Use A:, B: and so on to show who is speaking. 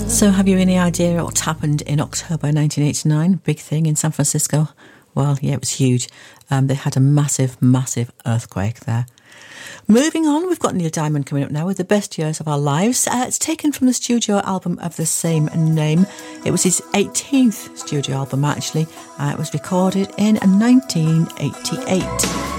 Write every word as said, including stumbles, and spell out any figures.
A: So have you any idea what happened in October nineteen eighty-nine? Big thing in San Francisco? Well, yeah, it was huge. Um, they had a massive, massive earthquake there. Moving on, we've got Neil Diamond coming up now with The Best Years of Our Lives. Uh, it's taken from the studio album of the same name. It was his eighteenth studio album, actually. Uh, it was recorded in nineteen eighty-eight.